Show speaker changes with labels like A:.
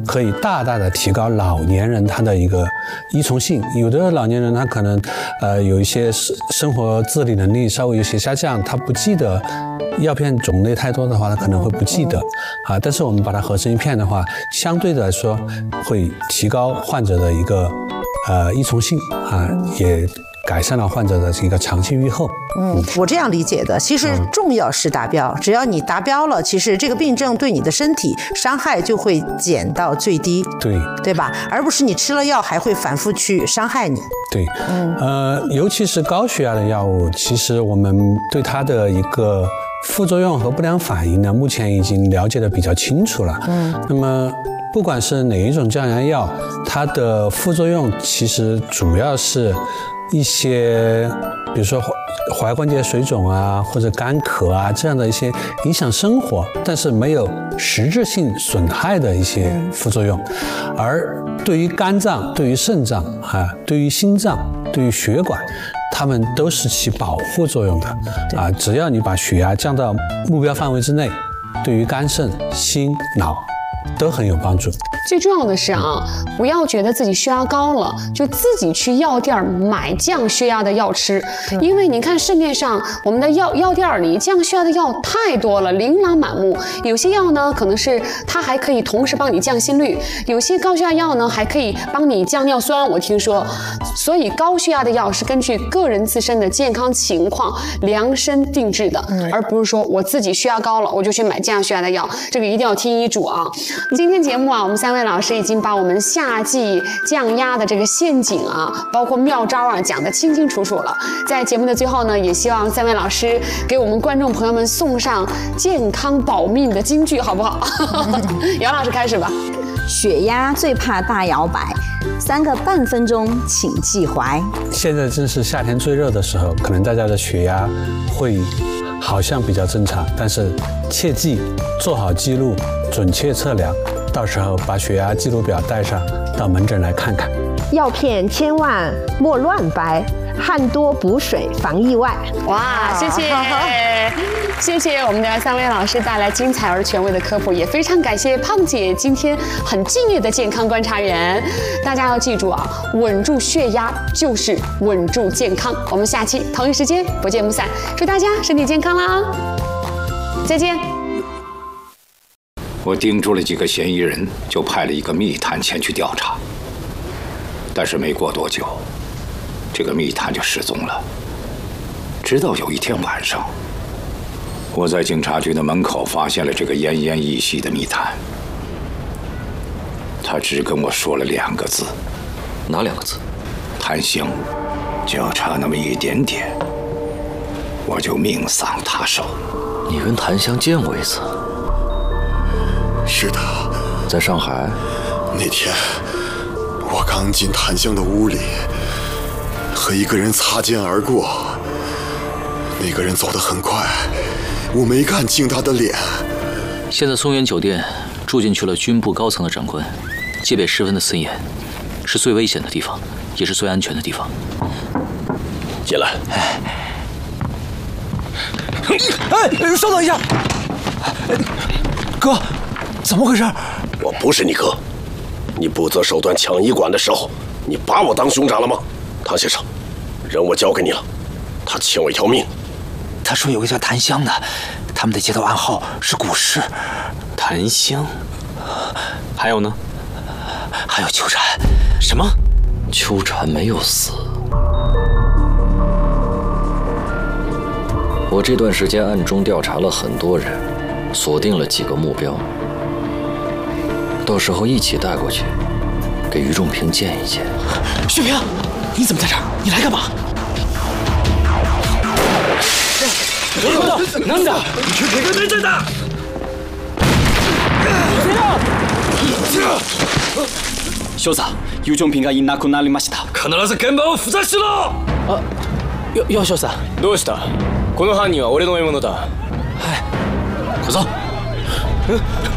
A: 可以大大的提高老年人他的一个依从性。有的老年人他可能有一些生活自理能力稍微有些下降，他不记得药片种类太多的话，他可能会不记得啊。但是我们把它合成一片的话，相对的来说会提高患者的一个依从性啊，也改善了患者的一个长期预后。
B: 我这样理解的，其实重要是达标，只要你达标了，其实这个病症对你的身体伤害就会减到最低，对吧？而不是你吃了药还会反复去伤害你。
A: 对，尤其是高血压的药物，其实我们对它的一个副作用和不良反应呢，目前已经了解的比较清楚了。那么不管是哪一种降压药，它的副作用其实主要是一些，比如说踝关节水肿啊，或者干咳啊这样的一些影响生活，但是没有实质性损害的一些副作用。而对于肝脏、对于肾脏对于心脏、对于血管，它们都是起保护作用的只要你把血压降到目标范围之内，对于肝肾、心、脑都很有帮助。
C: 最重要的是不要觉得自己血压高了就自己去药店买降血压的药吃，因为你看市面上我们的药店里降血压的药太多了，琳琅满目。有些药呢可能是它还可以同时帮你降心率，有些高血压药呢还可以帮你降尿酸，我听说。所以高血压的药是根据个人自身的健康情况量身定制的，而不是说我自己血压高了我就去买降血压的药，这个一定要听医嘱啊。今天节目我们3位老师已经把我们夏季降压的这个陷阱包括妙招讲得清清楚楚了。在节目的最后呢，也希望3位老师给我们观众朋友们送上健康保命的金句，好不好？杨老师开始吧。
D: 血压最怕大摇摆，3个半分钟请记怀。
A: 现在正是夏天最热的时候，可能大家的血压会好像比较正常，但是切记做好记录，准确测量，到时候把血压记录表带上，到门诊来看看。
E: 药片千万莫乱掰，汗多补水防意外。
C: 哇，谢谢谢谢我们的3位老师带来精彩而权威的科普，也非常感谢胖姐今天很敬业的健康观察员。大家要记住稳住血压就是稳住健康。我们下期同一时间不见不散，祝大家身体健康啦！再见。
F: 我盯住了几个嫌疑人，就派了一个密探前去调查。但是没过多久，这个密探就失踪了。直到有一天晚上，我在警察局的门口发现了这个奄奄一息的密探。他只跟我说了2个字。
G: 哪2个字？
F: 谭香。就差那么一点点，我就命丧他手。
G: 你跟谭香见过一次？
H: 是的，
G: 在上海。
H: 那天我刚进谭香的屋里，和一个人擦肩而过。那个人走得很快，我没看清他的脸。
G: 现在松原酒店住进去了军部高层的长官，戒备十分的森严，是最危险的地方，也是最安全的地方。
I: 进来。
J: 稍等一下，哥，怎么回事？
I: 我不是你哥，你不择手段抢医馆的时候，你把我当兄长了吗？唐先生，人我交给你了，他欠我一条命。
J: 他说有个叫檀香的，他们的街道暗号是古诗。
K: 檀香，还有呢？
J: 还有秋蝉。
K: 什么？
G: 秋蝉没有死。我这段时间暗中调查了很多人，锁定了几个目标，到时候一起带过去，给于仲平见一见。
J: 雪平，你怎么在这儿？你来干嘛？
K: なんだ？
I: 去给个真正的！
K: 少佐、ユジョンピンがいなくなりました。
I: 必ず現場を封鎖しろ！
J: よ少佐。
K: どうした？この犯人は俺の獲物だ。
J: はい。
K: 小僧。